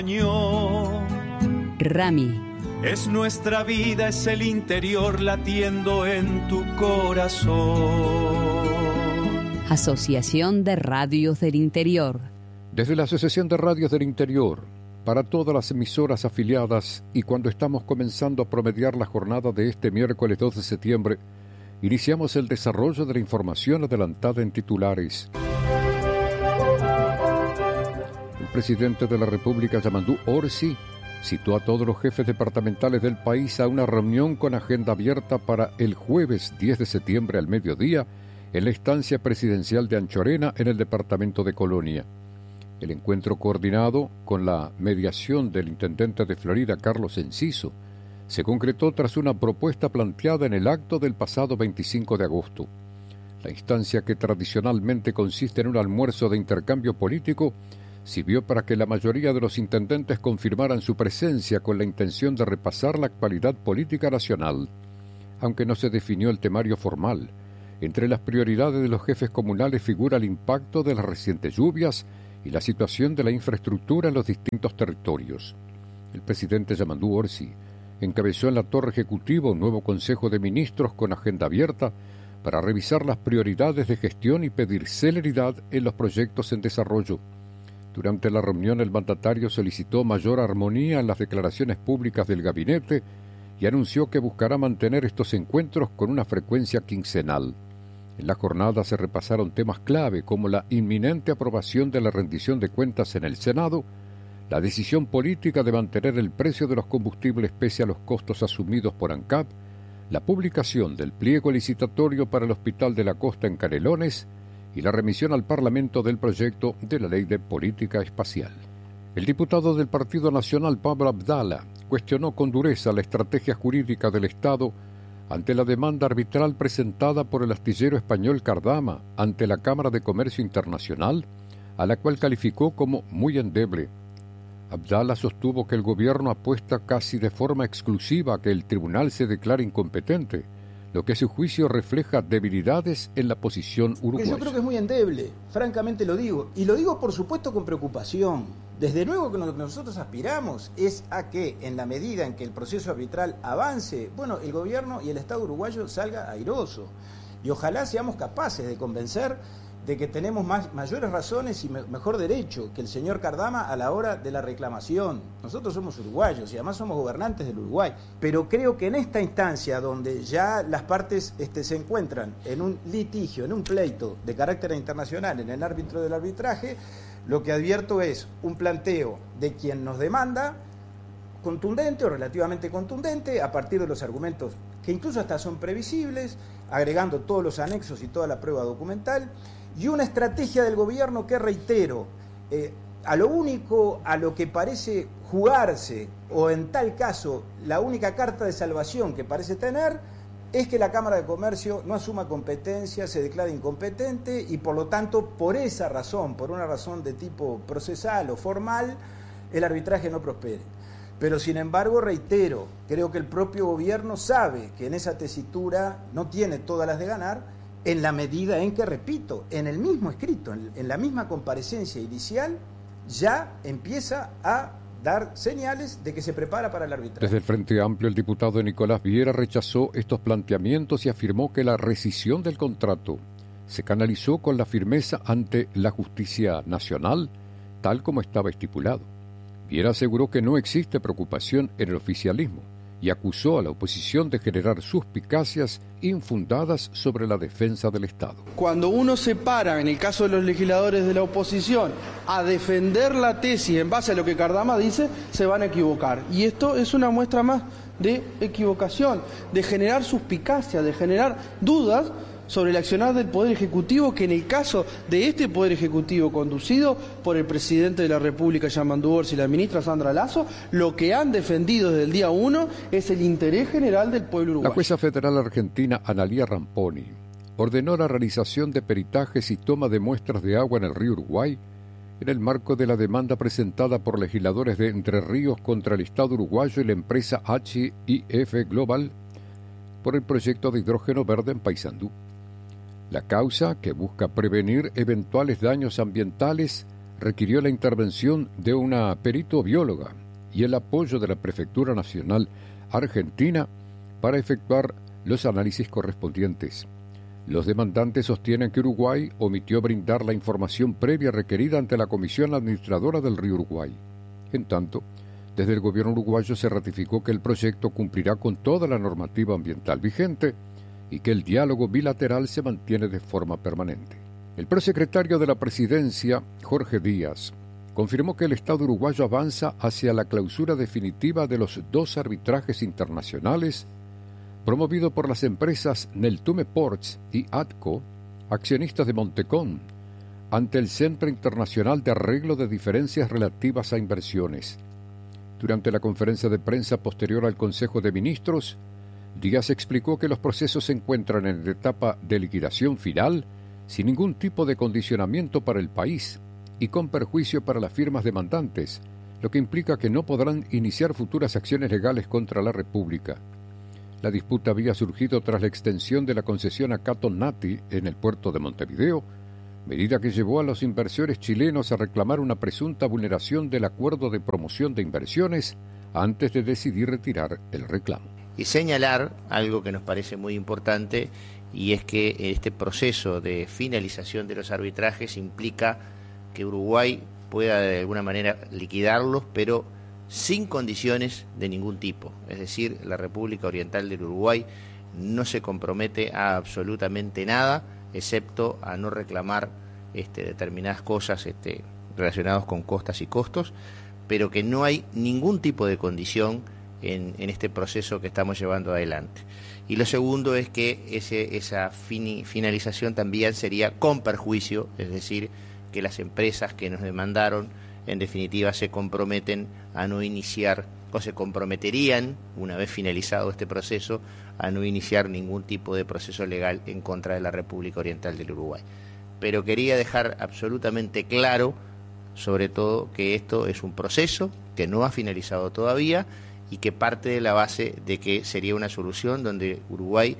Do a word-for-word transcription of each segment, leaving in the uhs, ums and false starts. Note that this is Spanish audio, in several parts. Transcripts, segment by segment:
Rami. Es nuestra vida, es el interior latiendo en tu corazón. Asociación de Radios del Interior. Desde la Asociación de Radios del Interior, para todas las emisoras afiliadas y cuando estamos comenzando a promediar la jornada de este miércoles dos de septiembre, iniciamos el desarrollo de la información adelantada en titulares. El presidente de la República, Yamandú Orsi, citó a todos los jefes departamentales del país a una reunión con agenda abierta para el jueves diez de septiembre al mediodía en la estancia presidencial de Anchorena en el departamento de Colonia. El encuentro, coordinado con la mediación del intendente de Florida, Carlos Enciso, se concretó tras una propuesta planteada en el acto del pasado veinticinco de agosto. La instancia, que tradicionalmente consiste en un almuerzo de intercambio político, sirvió para que la mayoría de los intendentes confirmaran su presencia con la intención de repasar la actualidad política nacional. Aunque no se definió el temario formal, entre las prioridades de los jefes comunales figura el impacto de las recientes lluvias y la situación de la infraestructura en los distintos territorios. El presidente Yamandú Orsi encabezó en la Torre Ejecutiva un nuevo Consejo de Ministros con agenda abierta para revisar las prioridades de gestión y pedir celeridad en los proyectos en desarrollo. Durante la reunión, el mandatario solicitó mayor armonía en las declaraciones públicas del gabinete y anunció que buscará mantener estos encuentros con una frecuencia quincenal. En la jornada se repasaron temas clave como la inminente aprobación de la rendición de cuentas en el Senado, la decisión política de mantener el precio de los combustibles pese a los costos asumidos por ANCAP, la publicación del pliego licitatorio para el Hospital de la Costa en Canelones y la remisión al Parlamento del proyecto de la Ley de Política Espacial. El diputado del Partido Nacional, Pablo Abdala, cuestionó con dureza la estrategia jurídica del Estado ante la demanda arbitral presentada por el astillero español Cardama ante la Cámara de Comercio Internacional, a la cual calificó como muy endeble. Abdala sostuvo que el gobierno apuesta casi de forma exclusiva a que el tribunal se declare incompetente, lo que a su juicio refleja debilidades en la posición uruguaya. Yo creo que es muy endeble, francamente lo digo, y lo digo por supuesto con preocupación. Desde luego que lo que nosotros aspiramos es a que, en la medida en que el proceso arbitral avance, bueno, el gobierno y el Estado uruguayo salga airoso, y ojalá seamos capaces de convencer de que tenemos más, mayores razones y me, mejor derecho que el señor Cardama a la hora de la reclamación. Nosotros somos uruguayos y además somos gobernantes del Uruguay, pero creo que en esta instancia donde ya las partes este, se encuentran en un litigio, en un pleito de carácter internacional, en el árbitro del arbitraje, lo que advierto es un planteo de quien nos demanda contundente o relativamente contundente a partir de los argumentos que incluso hasta son previsibles, agregando todos los anexos y toda la prueba documental, y una estrategia del gobierno que, reitero, eh, a lo único a lo que parece jugarse, o en tal caso la única carta de salvación que parece tener, es que la Cámara de Comercio no asuma competencia, se declare incompetente y por lo tanto, por esa razón, por una razón de tipo procesal o formal, el arbitraje no prospere. Pero sin embargo, reitero, creo que el propio gobierno sabe que en esa tesitura no tiene todas las de ganar, en la medida en que, repito, en el mismo escrito, en, en la misma comparecencia inicial, ya empieza a dar señales de que se prepara para el arbitraje. Desde el Frente Amplio, el diputado Nicolás Viera rechazó estos planteamientos y afirmó que la rescisión del contrato se canalizó con la firmeza ante la justicia nacional, tal como estaba estipulado. Viera aseguró que no existe preocupación en el oficialismo y acusó a la oposición de generar suspicacias infundadas sobre la defensa del Estado. Cuando uno se para, en el caso de los legisladores de la oposición, a defender la tesis en base a lo que Cardama dice, se van a equivocar. Y esto es una muestra más de equivocación, de generar suspicacia, de generar dudas sobre el accionar del Poder Ejecutivo, que en el caso de este Poder Ejecutivo conducido por el presidente de la República, Yamandú Orsi, y la ministra Sandra Lasso, lo que han defendido desde el día uno es el interés general del pueblo uruguayo. La jueza federal argentina Analía Ramponi ordenó la realización de peritajes y toma de muestras de agua en el río Uruguay en el marco de la demanda presentada por legisladores de Entre Ríos contra el Estado uruguayo y la empresa H I F Global por el proyecto de hidrógeno verde en Paysandú. La causa, que busca prevenir eventuales daños ambientales, requirió la intervención de una perito bióloga y el apoyo de la Prefectura Nacional Argentina para efectuar los análisis correspondientes. Los demandantes sostienen que Uruguay omitió brindar la información previa requerida ante la Comisión Administradora del Río Uruguay. En tanto, desde el gobierno uruguayo se ratificó que el proyecto cumplirá con toda la normativa ambiental vigente y que el diálogo bilateral se mantiene de forma permanente. El prosecretario de la Presidencia, Jorge Díaz, confirmó que el Estado uruguayo avanza hacia la clausura definitiva de los dos arbitrajes internacionales promovido por las empresas Neltume Ports y ATCO, accionistas de Montecón, ante el Centro Internacional de Arreglo de Diferencias Relativas a Inversiones. Durante la conferencia de prensa posterior al Consejo de Ministros, Díaz explicó que los procesos se encuentran en etapa de liquidación final, sin ningún tipo de condicionamiento para el país y con perjuicio para las firmas demandantes, lo que implica que no podrán iniciar futuras acciones legales contra la República. La disputa había surgido tras la extensión de la concesión a Cato Nati en el puerto de Montevideo, medida que llevó a los inversores chilenos a reclamar una presunta vulneración del acuerdo de promoción de inversiones antes de decidir retirar el reclamo. Y señalar algo que nos parece muy importante, y es que este proceso de finalización de los arbitrajes implica que Uruguay pueda de alguna manera liquidarlos, pero sin condiciones de ningún tipo. Es decir, la República Oriental del Uruguay no se compromete a absolutamente nada, excepto a no reclamar este, determinadas cosas este, relacionadas con costas y costos, pero que no hay ningún tipo de condición en, en este proceso que estamos llevando adelante. Y lo segundo es que ese, esa fini, finalización también sería con perjuicio, es decir, que las empresas que nos demandaron en definitiva se comprometen a no iniciar, o se comprometerían, una vez finalizado este proceso, a no iniciar ningún tipo de proceso legal en contra de la República Oriental del Uruguay. Pero quería dejar absolutamente claro, sobre todo, que esto es un proceso que no ha finalizado todavía y que parte de la base de que sería una solución donde Uruguay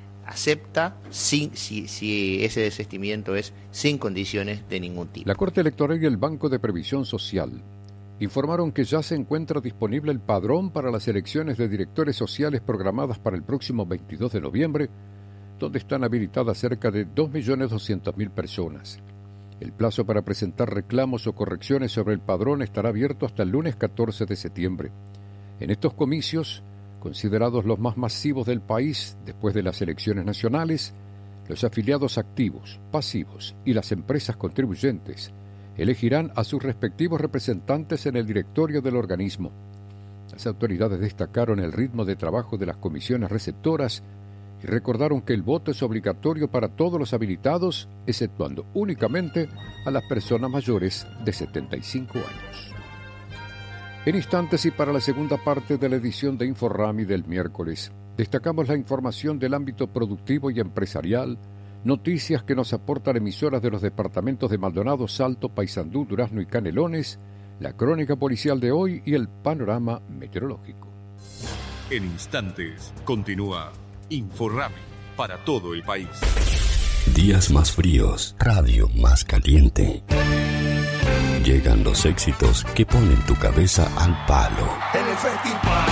acepta sin, si, si ese desistimiento es sin condiciones de ningún tipo. La Corte Electoral y el Banco de Previsión Social informaron que ya se encuentra disponible el padrón para las elecciones de directores sociales programadas para el próximo veintidós de noviembre, donde están habilitadas cerca de dos millones doscientas mil personas. El plazo para presentar reclamos o correcciones sobre el padrón estará abierto hasta el lunes catorce de septiembre. En estos comicios, considerados los más masivos del país después de las elecciones nacionales, los afiliados activos, pasivos y las empresas contribuyentes elegirán a sus respectivos representantes en el directorio del organismo. Las autoridades destacaron el ritmo de trabajo de las comisiones receptoras y recordaron que el voto es obligatorio para todos los habilitados, exceptuando únicamente a las personas mayores de setenta y cinco años. En instantes y para la segunda parte de la edición de Inforrami del miércoles, destacamos la información del ámbito productivo y empresarial, noticias que nos aportan emisoras de los departamentos de Maldonado, Salto, Paysandú, Durazno y Canelones, la crónica policial de hoy y el panorama meteorológico. En instantes continúa Inforrami para todo el país. Días más fríos, radio más caliente. Llegan los éxitos que ponen tu cabeza al palo. En el festival,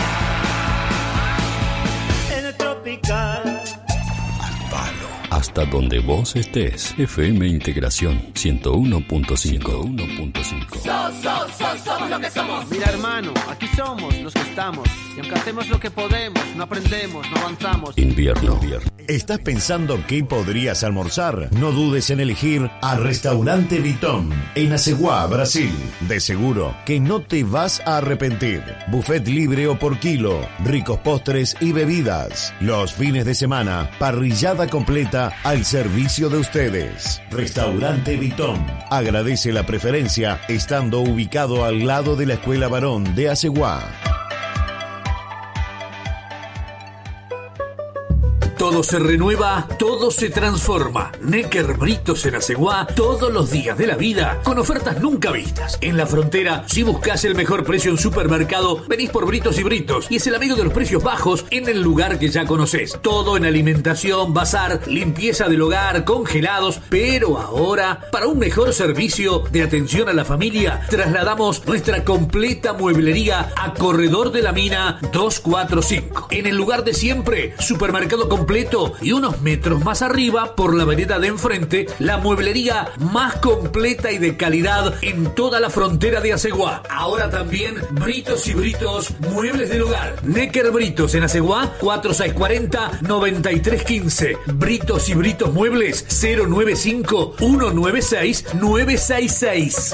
en el tropical, al palo. Hasta donde vos estés. F M Integración ciento uno punto cinco. So, so, so, somos lo que somos. Mira, hermano, aquí somos los que estamos. Y aunque hacemos lo que podemos, no aprendemos, no avanzamos. Invierno. ¿Estás pensando qué podrías almorzar? No dudes en elegir a Restaurante Vitón en Aceguá, Brasil. De seguro que no te vas a arrepentir. Buffet libre o por kilo, ricos postres y bebidas. Los fines de semana, parrillada completa al servicio de ustedes. Restaurante Vitón agradece la preferencia estando ubicado al lado de la Escuela Varón de Aceguá. Todo se renueva, todo se transforma. Necker Britos en Aceguá, todos los días de la vida, con ofertas nunca vistas. En la frontera, si buscas el mejor precio en supermercado, venís por Britos y Britos, y es el amigo de los precios bajos en el lugar que ya conoces. Todo en alimentación, bazar, limpieza del hogar, congelados, pero ahora, para un mejor servicio de atención a la familia, trasladamos nuestra completa mueblería a Corredor de la Mina doscientos cuarenta y cinco. En el lugar de siempre, supermercado completo y unos metros más arriba, por la vereda de enfrente, la mueblería más completa y de calidad en toda la frontera de Aceguá. Ahora también Britos y Britos, muebles del hogar. Necker Britos en Aceguá, cuatro seis cuatro cero, nueve tres uno cinco. Britos y Britos Muebles, cero nueve cinco, uno nueve seis, nueve seis seis.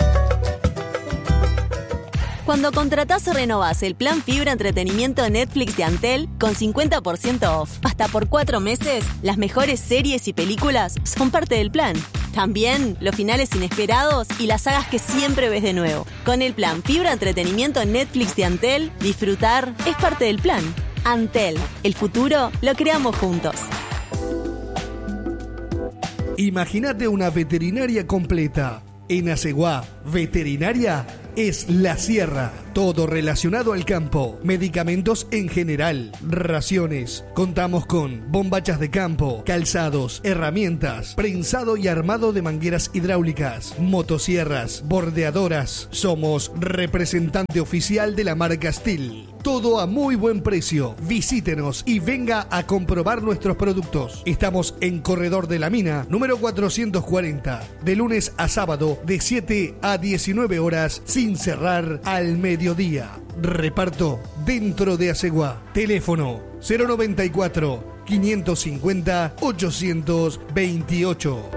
Cuando contratás o renovás el plan Fibra Entretenimiento Netflix de Antel con cincuenta por ciento off, hasta por cuatro meses, las mejores series y películas son parte del plan. También los finales inesperados y las sagas que siempre ves de nuevo. Con el plan Fibra Entretenimiento Netflix de Antel, disfrutar es parte del plan. Antel, el futuro lo creamos juntos. Imagínate una veterinaria completa. En Aceguá, veterinaria es La Sierra. Todo relacionado al campo, medicamentos en general, raciones. Contamos con bombachas de campo, calzados, herramientas, prensado y armado de mangueras hidráulicas, motosierras, bordeadoras. Somos representante oficial de la marca Steel. Todo a muy buen precio. Visítenos y venga a comprobar nuestros productos. Estamos en Corredor de la Mina, número cuatrocientos cuarenta, de lunes a sábado de siete a diecinueve horas, sin cerrar al mediodía. Reparto dentro de Aceguá. Teléfono cero noventa y cuatro, quinientos cincuenta, ochocientos veintiocho.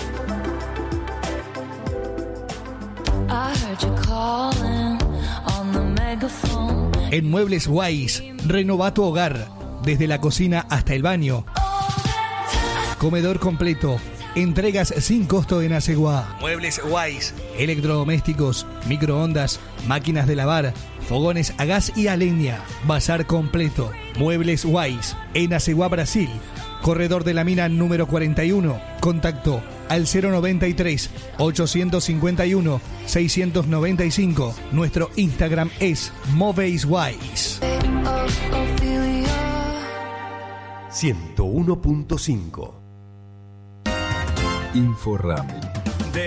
En Muebles Wise, renova tu hogar, desde la cocina hasta el baño. Comedor completo, entregas sin costo en Aceguá. Muebles Wise, electrodomésticos, microondas, máquinas de lavar, fogones a gas y a leña. Bazar completo. Muebles Wise, en Aceguá, Brasil. Corredor de la Mina número cuarenta y uno. Contacto al cero noventa y tres, ochocientos cincuenta y uno, seiscientos noventa y cinco. Nuestro Instagram es Moveswise. ciento uno punto cinco. Inforrami.